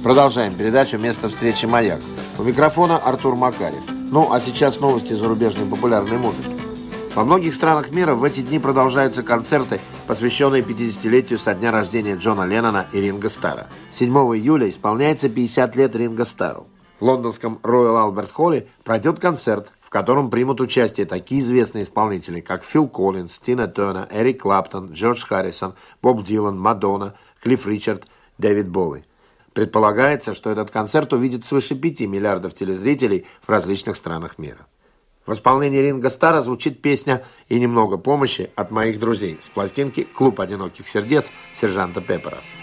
Продолжаем передачу «Место встречи Маяк». У микрофона Артур Макарев. Ну, а сейчас новости зарубежной популярной музыки. Во многих странах мира в эти дни продолжаются концерты, посвященные 50-летию со дня рождения Джона Леннона и Ринго Старра. 7 июля исполняется 50 лет Ринго Старру. В лондонском Royal Albert Hall пройдет концерт, в котором примут участие такие известные исполнители, как Фил Коллинз, Тина Тернер, Эрик Клэптон, Джордж Харрисон, Боб Дилан, Мадонна, Клифф Ричард, Дэвид Боуи. Предполагается, что этот концерт увидит свыше 5 миллиардов телезрителей в различных странах мира. В исполнении Ринго Старра звучит песня «И немного помощи от моих друзей» с пластинки «Клуб одиноких сердец» сержанта Пеппера.